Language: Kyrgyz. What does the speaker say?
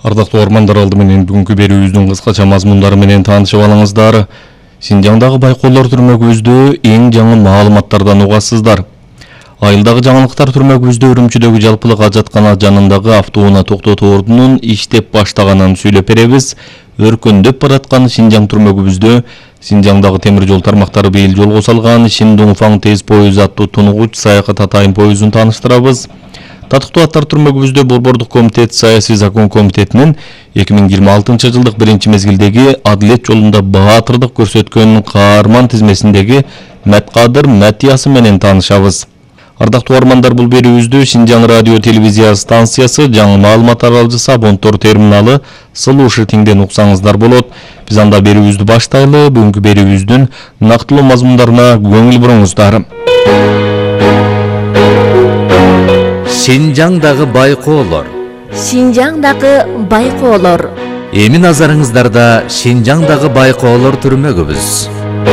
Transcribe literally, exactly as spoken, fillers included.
Ардактуу ормандар алды менен бүгүнкү берүүбүздүн кыскача мазмундары менен таанышып алыңыздар. Синжаңдагы байкоолор түрмөгүбүздө эң жаңы маалыматтардан угасыздар. Айылдагы жаңылыктар түрмөгүбүздө Үрүмчүдөгү жалпылык ажаткана жанындагы автоунаа токтотуу ордунун иштеп баштаганын сөйлөп беребиз. Өркөндөп бараткан Синжаң түрмөгүбүздө Синжаңдагы темир жол тармактары быйыл жолго салган Шиндунфаң тез поезу аттуу тунугуч саякат атайын поезун тааныштырабыз. Татыктуу аттар түрмөгүбүздө Борбордук комитет саясий закон комитетинин эки миң жыйырма алтынчы жылдык биринчи мезгилдеги адилет жолунда баатырдык көрсөткөн каарман тизмесиндеги Мәткадыр Мәтиясы менен таанышабыз. Ардактуу армандар, бул берүүбүздү Шинжаң радио телевизия станциясы, жаңы маалымат таралгычысы, абонттор терминалы Слушатиңден уксаңыздар болот. Биз анда берүүбүздү баштайлы. Бүгүнкү берүүбүздүн нактылуу мазмундарына көңүл буруңуздар. Шинжаңдагы байкоолор. Шинжаңдагы байкоолор. Эми назарыңыздарда Шинжаңдагы байкоолор түрмөгүбүз.